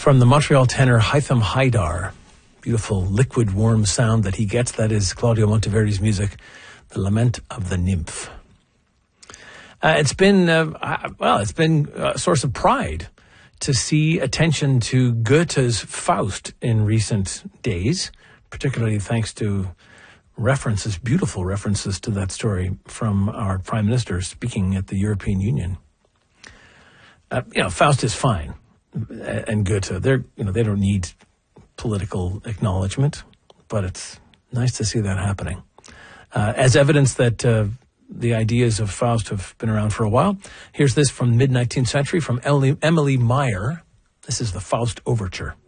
from the Montreal tenor Hytham Haidar. Beautiful liquid warm sound that he gets. That is Claudio Monteverdi's music, The Lament of the Nymph. It's been a source of pride to see attention to Goethe's Faust in recent days, particularly thanks to beautiful references to that story from our Prime Minister speaking at the European Union. Faust is fine, and Goethe, they don't need political acknowledgement, but it's nice to see that happening. As evidence that the ideas of Faust have been around for a while, here's this from mid-19th century from Emily Meyer. This is the Faust Overture.